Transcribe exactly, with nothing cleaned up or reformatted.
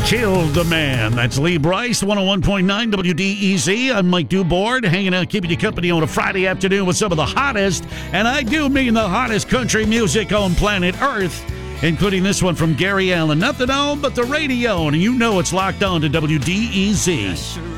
Killed the man. That's Lee Bryce, one oh one point nine W D E Z. I'm Mike Dubord, hanging out, keeping you company on a Friday afternoon with some of the hottest, and I do mean the hottest country music on planet Earth, including this one from Gary Allan. Nothing on but the radio, and you know it's locked on to W D E Z.